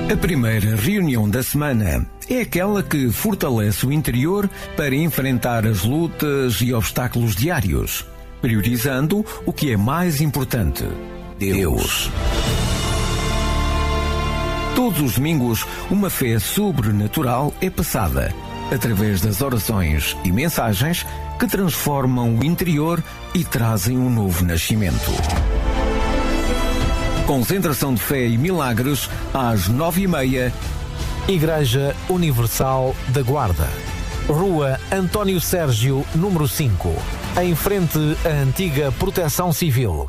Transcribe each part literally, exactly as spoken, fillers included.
A primeira reunião da semana é aquela que fortalece o interior para enfrentar as lutas e obstáculos diários, priorizando o que é mais importante: Deus. Todos os domingos, uma fé sobrenatural é passada, através das orações e mensagens que transformam o interior e trazem um novo nascimento. Concentração de fé e milagres às nove e meia. Igreja Universal da Guarda, Rua António Sérgio, número cinco, em frente à antiga Proteção Civil.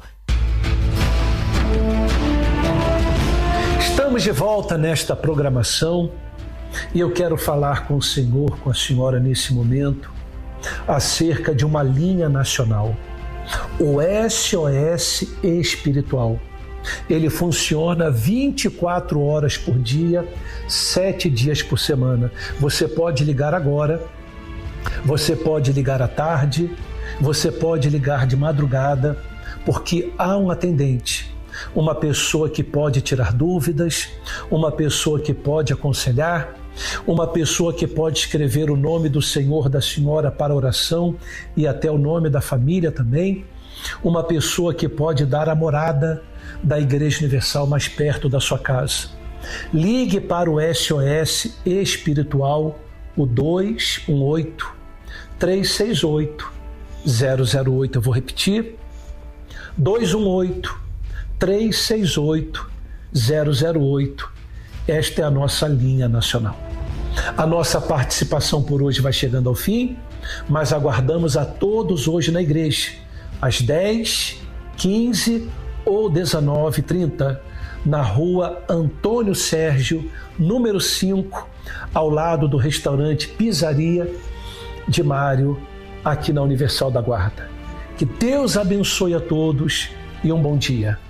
Estamos de volta nesta programação e eu quero falar com o Senhor, com a senhora nesse momento, acerca de uma linha nacional, o S O S Espiritual. Ele funciona vinte e quatro horas por dia, sete dias por semana. Você pode ligar agora, você pode ligar à tarde, você pode ligar de madrugada, porque há um atendente, uma pessoa que pode tirar dúvidas, uma pessoa que pode aconselhar, uma pessoa que pode escrever o nome do Senhor, da senhora para oração e até o nome da família também, uma pessoa que pode dar a morada da Igreja Universal mais perto da sua casa. Ligue para o S O S Espiritual, o dois um oito, três seis oito, zero zero oito. Eu vou repetir, dois um oito, três seis oito, zero zero oito. Esta é a nossa linha nacional. A nossa participação por hoje vai chegando ao fim, mas aguardamos a todos hoje na igreja, às dez, quinze ou dezenove e trinta, na rua Antônio Sérgio, número cinco, ao lado do restaurante Pizzaria de Mário, aqui na Universal da Guarda. Que Deus abençoe a todos e um bom dia.